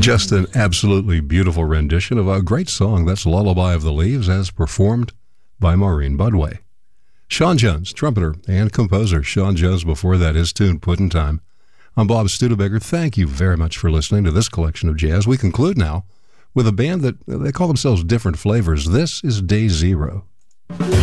Just an absolutely beautiful rendition of a great song. That's Lullaby of the Leaves, as performed by Maureen Budway. Sean Jones, trumpeter and composer. Sean Jones, before that, his tune, Puddin' Time. I'm Bob Studebaker. Thank you very much for listening to this collection of jazz. We conclude now with a band that they call themselves Different Flavors. This is Day Zero.